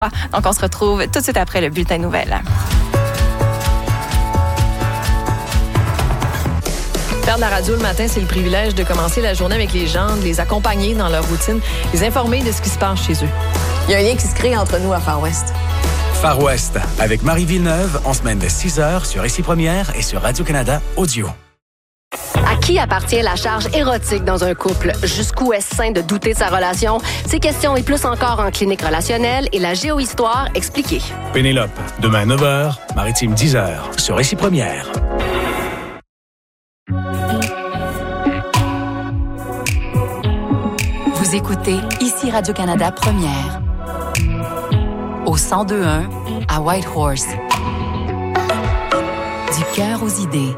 Donc, on se retrouve tout de suite après le bulletin de nouvelles. Faire de la radio le matin, c'est le privilège de commencer la journée avec les gens, de les accompagner dans leur routine, les informer de ce qui se passe chez eux. Il y a un lien qui se crée entre nous à Far West. Far West, avec Marie Villeneuve, en semaine de 6h sur Ici Première et sur Radio-Canada Audio. À qui appartient la charge érotique dans un couple? Jusqu'où est-ce sain de douter de sa relation? Ces questions et plus encore en clinique relationnelle et la géohistoire expliquée. Pénélope, demain 9h, Maritime 10h, sur Ici Première. Vous écoutez Ici Radio-Canada Première. Au 102.1 à Whitehorse. Du cœur aux idées.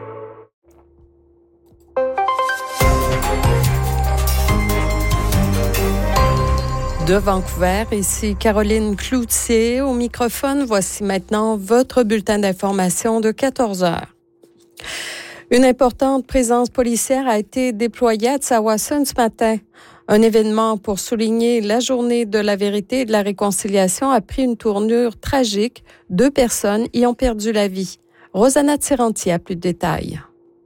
De Vancouver, ici Caroline Cloutier au microphone. Voici maintenant votre bulletin d'information de 14 heures. Une importante présence policière a été déployée à Tsawwassen ce matin. Un événement pour souligner la journée de la vérité et de la réconciliation a pris une tournure tragique. 2 personnes y ont perdu la vie. Rosanna Tiranti a plus de détails.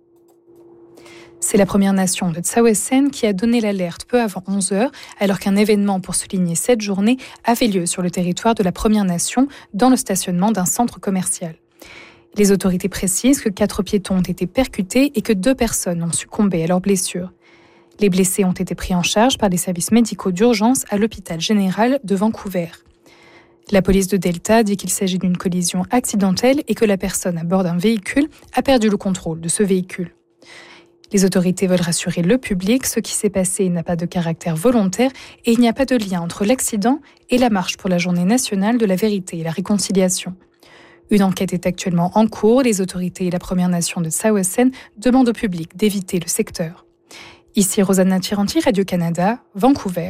C'est la Première Nation de Tsawwassen qui a donné l'alerte peu avant 11 heures, alors qu'un événement pour souligner cette journée avait lieu sur le territoire de la Première Nation, dans le stationnement d'un centre commercial. Les autorités précisent que 4 piétons ont été percutés et que 2 personnes ont succombé à leurs blessures. Les blessés ont été pris en charge par les services médicaux d'urgence à l'hôpital général de Vancouver. La police de Delta dit qu'il s'agit d'une collision accidentelle et que la personne à bord d'un véhicule a perdu le contrôle de ce véhicule. Les autorités veulent rassurer le public, ce qui s'est passé n'a pas de caractère volontaire et il n'y a pas de lien entre l'accident et la marche pour la Journée nationale de la vérité et la réconciliation. Une enquête est actuellement en cours. Les autorités et la Première Nation de Tsawwassen demandent au public d'éviter le secteur. Ici Rosanna Tiranti, Radio-Canada, Vancouver.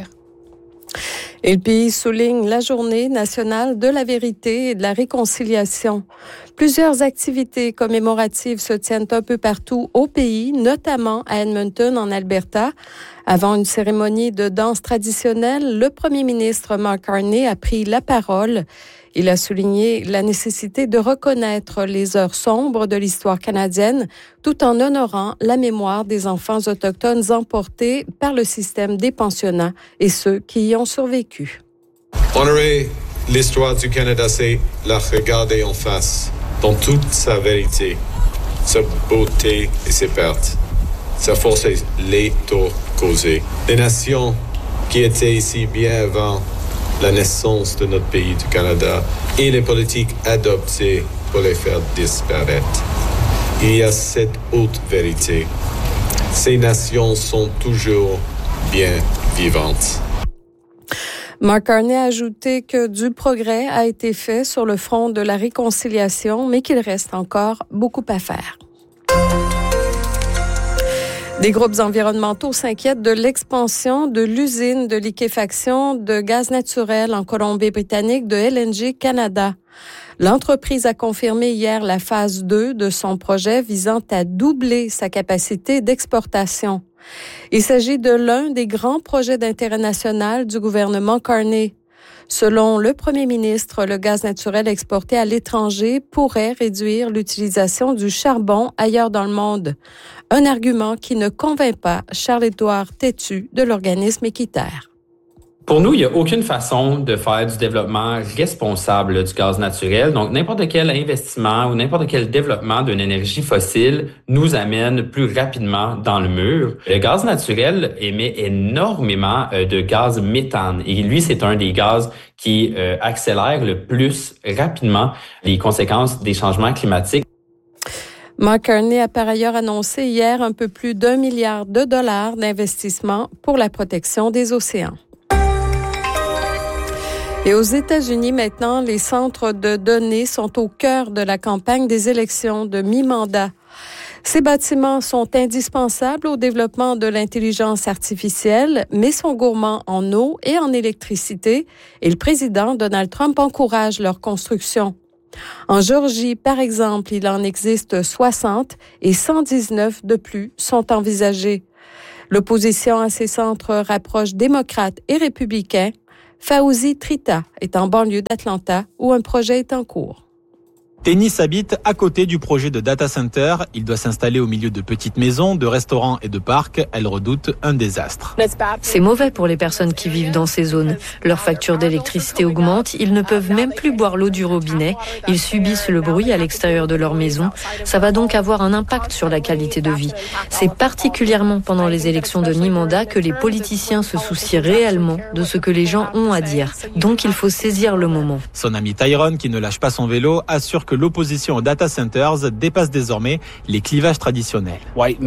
Et le pays souligne la Journée nationale de la vérité et de la réconciliation. Plusieurs activités commémoratives se tiennent un peu partout au pays, notamment à Edmonton, en Alberta. Avant une cérémonie de danse traditionnelle, le premier ministre Mark Carney a pris la parole. Il a souligné la nécessité de reconnaître les heures sombres de l'histoire canadienne tout en honorant la mémoire des enfants autochtones emportés par le système des pensionnats et ceux qui y ont survécu. Honorer l'histoire du Canada, c'est la regarder en face, dans toute sa vérité, sa beauté et ses pertes, sa force et les torts causés. Les nations qui étaient ici bien avant la naissance de notre pays, du Canada, et les politiques adoptées pour les faire disparaître. Il y a cette haute vérité. Ces nations sont toujours bien vivantes. Mark Carney a ajouté que du progrès a été fait sur le front de la réconciliation, mais qu'il reste encore beaucoup à faire. Des groupes environnementaux s'inquiètent de l'expansion de l'usine de liquéfaction de gaz naturel en Colombie-Britannique de LNG Canada. L'entreprise a confirmé hier la phase 2 de son projet visant à doubler sa capacité d'exportation. Il s'agit de l'un des grands projets d'intérêt national du gouvernement Carney. Selon le premier ministre, le gaz naturel exporté à l'étranger pourrait réduire l'utilisation du charbon ailleurs dans le monde. Un argument qui ne convainc pas Charles-Édouard Tétu de l'organisme Équiterre. Pour nous, il n'y a aucune façon de faire du développement responsable du gaz naturel. Donc, n'importe quel investissement ou n'importe quel développement d'une énergie fossile nous amène plus rapidement dans le mur. Le gaz naturel émet énormément de gaz méthane. Et lui, c'est un des gaz qui accélère le plus rapidement les conséquences des changements climatiques. Mark Carney a par ailleurs annoncé hier un peu plus d'$1 milliard d'investissement pour la protection des océans. Et aux États-Unis, maintenant, les centres de données sont au cœur de la campagne des élections de mi-mandat. Ces bâtiments sont indispensables au développement de l'intelligence artificielle, mais sont gourmands en eau et en électricité, et le président Donald Trump encourage leur construction. En Géorgie, par exemple, il en existe 60 et 119 de plus sont envisagés. L'opposition à ces centres rapproche démocrates et républicains. Fawzi Trita est en banlieue d'Atlanta où un projet est en cours. Tennis habite à côté du projet de data center. Il doit s'installer au milieu de petites maisons, de restaurants et de parcs. Elle redoute un désastre. C'est mauvais pour les personnes qui vivent dans ces zones. Leur facture d'électricité augmente, ils ne peuvent même plus boire l'eau du robinet. Ils subissent le bruit à l'extérieur de leur maison. Ça va donc avoir un impact sur la qualité de vie. C'est particulièrement pendant les élections de mi-mandat que les politiciens se soucient réellement de ce que les gens ont à dire. Donc il faut saisir le moment. Son ami Tyrone, qui ne lâche pas son vélo, assure que l'opposition aux data centers dépasse désormais les clivages traditionnels.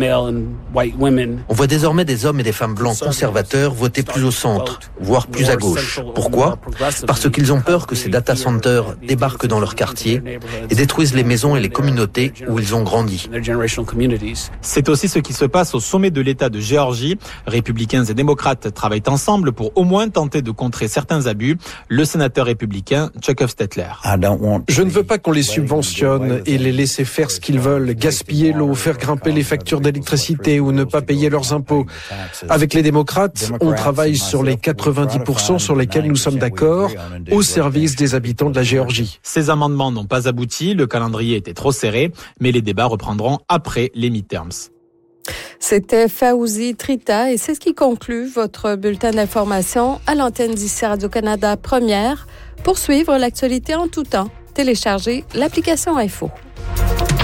On voit désormais des hommes et des femmes blancs conservateurs voter plus au centre, voire plus à gauche. Pourquoi ? Parce qu'ils ont peur que ces data centers débarquent dans leur quartier et détruisent les maisons et les communautés où ils ont grandi. C'est aussi ce qui se passe au sommet de l'État de Géorgie. Républicains et démocrates travaillent ensemble pour au moins tenter de contrer certains abus. Le sénateur républicain Chuck Hofstetler. Je ne veux pas qu'on les subventionne et les laisser faire ce qu'ils veulent, gaspiller l'eau, faire grimper les factures d'électricité ou ne pas payer leurs impôts. Avec les démocrates, on travaille sur les 90% sur lesquels nous sommes d'accord, au service des habitants de la Géorgie. Ces amendements n'ont pas abouti, le calendrier était trop serré, mais les débats reprendront après les midterms. C'était Fawzi Trita et c'est ce qui conclut votre bulletin d'information à l'antenne d'ici Radio-Canada Première. Pour suivre l'actualité en tout temps, téléchargez l'application Info.